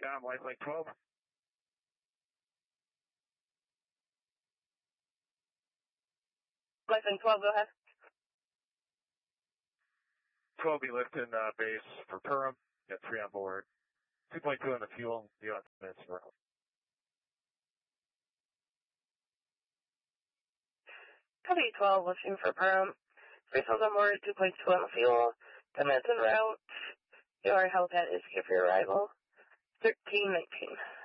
Lifelink 12. Lifelink 12, go ahead. 12 be lifting base for Perham. Got 3 on board. 2.2 on the fuel. The on minutes for route. Copy 12, lifting for Perham. 3 souls on board, 2.2 on the fuel. 10 minutes en route. Your helipad is here for your arrival. 1319.